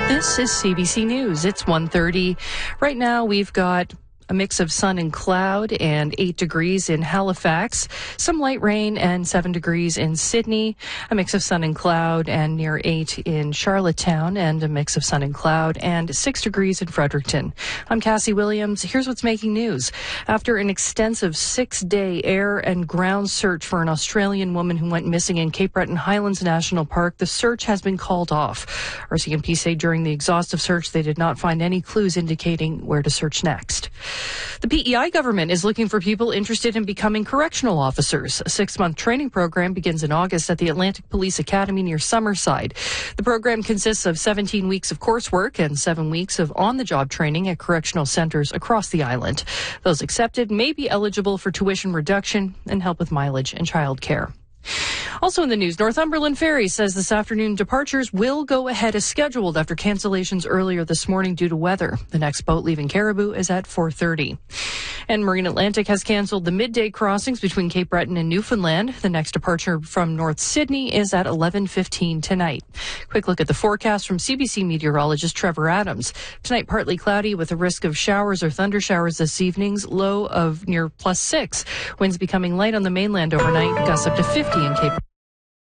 This is CBC News. It's 1:30. Right now, we've got a mix of sun and cloud and 8 degrees in Halifax, some light rain and 7 degrees in Sydney, a mix of sun and cloud and near 8 in Charlottetown, and a mix of sun and cloud and 6 degrees in Fredericton. I'm Cassie Williams. Here's what's making news. After an extensive 6-day air and ground search for an Australian woman who went missing in Cape Breton Highlands National Park, the search has been called off. RCMP say during the exhaustive search, they did not find any clues indicating where to search next. The PEI government is looking for people interested in becoming correctional officers. A 6-month training program begins in August at the Atlantic Police Academy near Summerside. The program consists of 17 weeks of coursework and 7 weeks of on-the-job training at correctional centres across the island. Those accepted may be eligible for tuition reduction and help with mileage and childcare. Also in the news, Northumberland Ferry says this afternoon departures will go ahead as scheduled after cancellations earlier this morning due to weather. The next boat leaving Caribou is at 4:30. And Marine Atlantic has canceled the midday crossings between Cape Breton and Newfoundland. The next departure from North Sydney is at 11:15 tonight. Quick look at the forecast from CBC meteorologist Trevor Adams. Tonight, partly cloudy with a risk of showers or thunder showers this evening, low of near +6. Winds becoming light on the mainland overnight, gusts up to 50 in Cape